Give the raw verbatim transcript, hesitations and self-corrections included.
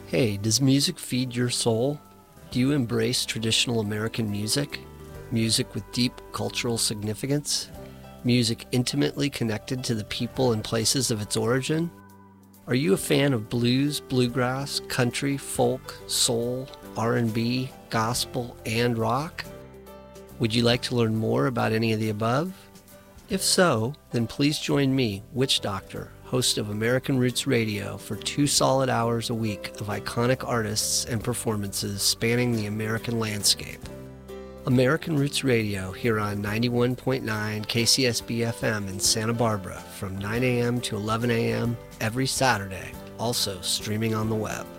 Hey, does music feed your soul? Do you embrace traditional American music? Music with deep cultural significance? Music intimately connected to the people and places of its origin? Are you a fan of blues, bluegrass, country, folk, soul, R and B, gospel, and rock? Would you like to learn more about any of the above? If so, then please join me, Witch Doctor, host of American Roots Radio, for two solid hours a week of iconic artists and performances spanning the American landscape. American Roots Radio here on ninety-one point nine K C S B F M in Santa Barbara from nine a.m. to eleven a.m. every Saturday, also streaming on the web.